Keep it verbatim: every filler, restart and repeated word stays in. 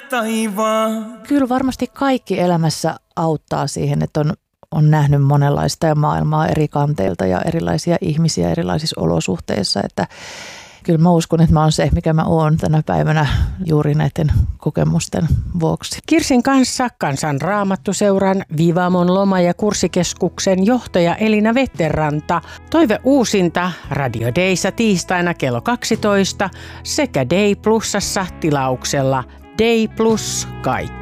taivaan. Kyllä varmasti kaikki elämässä auttaa siihen, että on, on nähnyt monenlaista ja maailmaa eri kanteilta ja erilaisia ihmisiä erilaisissa olosuhteissa. Että kyllä mä uskon, että mä oon se, mikä mä oon tänä päivänä juuri näiden kokemusten vuoksi. Kirsin kanssa Kansan Raamattuseuran Vivamon loma- ja kurssikeskuksen johtaja Elina Vetteranta. Toive uusinta Radio Dayssa tiistaina kello kaksitoista sekä Day Plusassa tilauksella Day Plus kaikki.